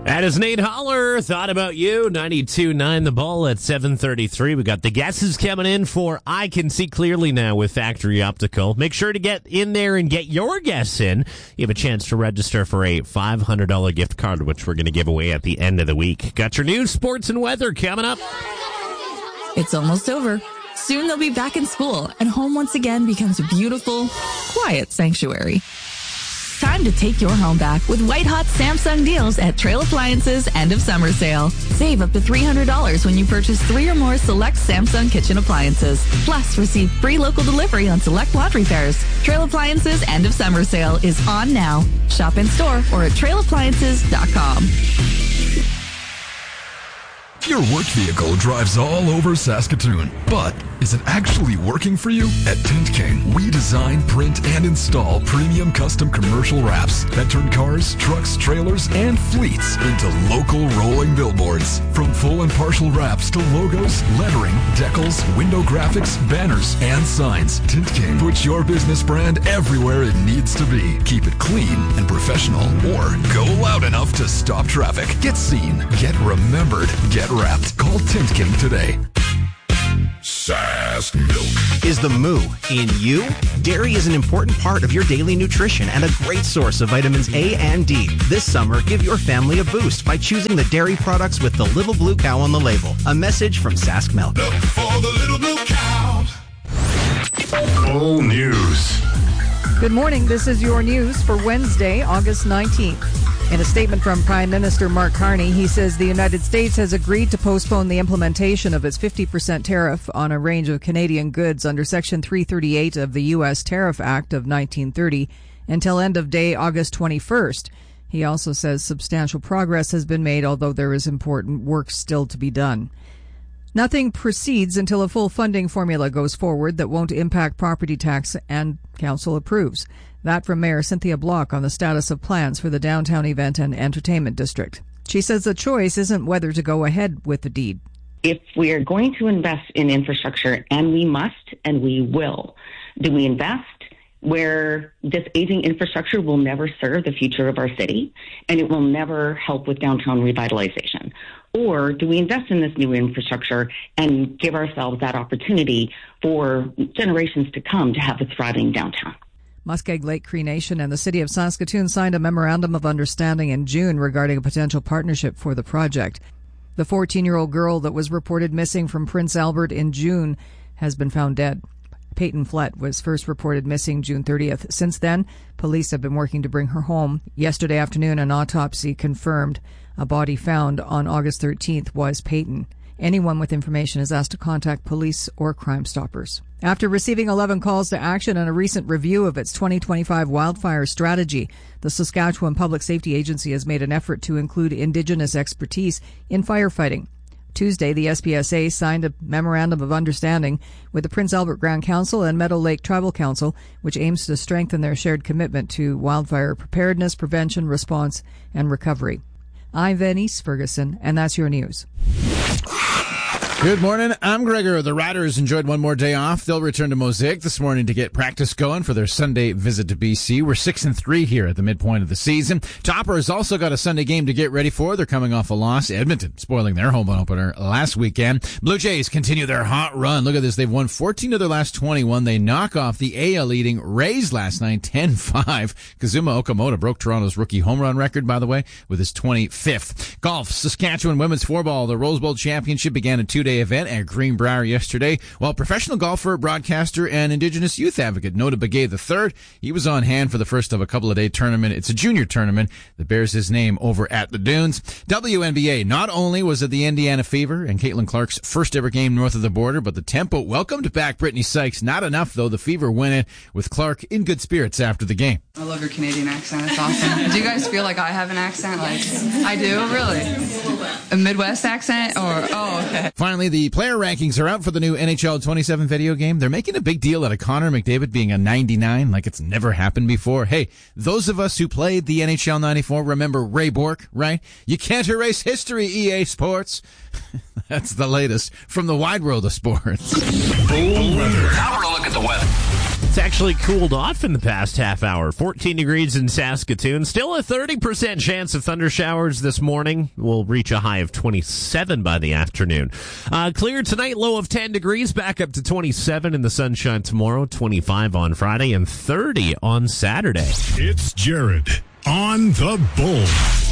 That is Nate Holler. Thought About You, 92.9 The Ball at 7:33. We got the guesses coming in for I Can See Clearly Now with Factory Optical. Make sure to get in there and get your guess in. You have a chance to register for a $500 gift card, which we're going to give away at the end of the week. Got your news, sports, and weather coming up. It's almost over. Soon they'll be back in school, and home once again becomes a beautiful, quiet sanctuary. Time to take your home back with white-hot Samsung deals at Trail Appliances End of Summer Sale. Save up to $300 when you purchase 3 or more select Samsung kitchen appliances. Plus, receive free local delivery on select laundry pairs. Trail Appliances End of Summer Sale is on now. Shop in store or at trailappliances.com. Your work vehicle drives all over Saskatoon, but is it actually working for you? At Tint King, we design, print, and install premium custom commercial wraps that turn cars, trucks, trailers, and fleets into local rolling billboards. From full and partial wraps to logos, lettering, decals, window graphics, banners, and signs, Tint King puts your business brand everywhere it needs to be. Keep it clean and professional, or go loud enough to stop traffic. Get seen, get remembered, get wrapped. Call Tint King today. Sask Milk. Is the moo in you? Dairy is an important part of your daily nutrition and a great source of vitamins A and D. This summer, give your family a boost by choosing the dairy products with the little blue cow on the label. A message from Sask Milk. Milk for the little blue cow. Full news. Good morning. This is your news for Wednesday, August 19th. In a statement from Prime Minister Mark Carney, he says the United States has agreed to postpone the implementation of its 50% tariff on a range of Canadian goods under Section 338 of the U.S. Tariff Act of 1930 until end of day August 21st. He also says substantial progress has been made, although there is important work still to be done. Nothing proceeds until a full funding formula goes forward that won't impact property tax and Council approves. That from Mayor Cynthia Block on the status of plans for the downtown event and entertainment district. She says the choice isn't whether to go ahead with the deed. If we are going to invest in infrastructure, and we must and we will, do we invest where this aging infrastructure will never serve the future of our city and it will never help with downtown revitalization? Or do we invest in this new infrastructure and give ourselves that opportunity for generations to come to have a thriving downtown? Muskeg Lake Cree Nation and the City of Saskatoon signed a memorandum of understanding in June regarding a potential partnership for the project. The 14-year-old girl that was reported missing from Prince Albert in June has been found dead. Peyton Flett was first reported missing June 30th. Since then, police have been working to bring her home. Yesterday afternoon, an autopsy confirmed a body found on August 13th was Peyton. Anyone with information is asked to contact police or Crime Stoppers. After receiving 11 calls to action and a recent review of its 2025 wildfire strategy, the Saskatchewan Public Safety Agency has made an effort to include Indigenous expertise in firefighting. Tuesday, the SPSA signed a memorandum of understanding with the Prince Albert Grand Council and Meadow Lake Tribal Council, which aims to strengthen their shared commitment to wildfire preparedness, prevention, response, and recovery. I'm Venice Ferguson, and that's your news. Good morning. I'm Gregor. The Riders enjoyed one more day off. They'll return to Mosaic this morning to get practice going for their Sunday visit to BC. We're 6-3 here at the midpoint of the season. Topper has also got a Sunday game to get ready for. They're coming off a loss. Edmonton spoiling their home opener last weekend. Blue Jays continue their hot run. Look at this. They've won 14 of their last 21. They knock off the AL leading Rays last night, 10-5. Kazuma Okamoto broke Toronto's rookie home run record, by the way, with his 25th. Golf. Saskatchewan Women's Floorball. The Rose Bowl Championship began a 2-day event at Greenbrier yesterday, while professional golfer, broadcaster, and Indigenous youth advocate Nota Begay III, he was on hand for the first of a couple of day tournament. It's a junior tournament that bears his name over at the Dunes. WNBA, not only was it the Indiana Fever and Caitlin Clark's first ever game north of the border, but the Tempo welcomed back Brittany Sykes. Not enough, though. The Fever win it with Clark in good spirits after the game. I love your Canadian accent. It's awesome. Do you guys feel like I have an accent? Like, I do? Really? A Midwest accent? Okay. Finally, the player rankings are out for the new NHL 27 video game. They're making a big deal out of Connor McDavid being a 99 like it's never happened before. Hey, those of us who played the NHL 94 remember Ray Bourque, right? You can't erase history, EA Sports. That's the latest from the wide world of sports. Full weather. Now we're going to look at the weather. It's actually cooled off in the past half hour. 14 degrees in Saskatoon. Still a 30% chance of thunder showers this morning. We'll reach a high of 27 by the afternoon. Clear tonight, low of 10 degrees, back up to 27 in the sunshine tomorrow, 25 on Friday, and 30 on Saturday. It's Jared on the Bull.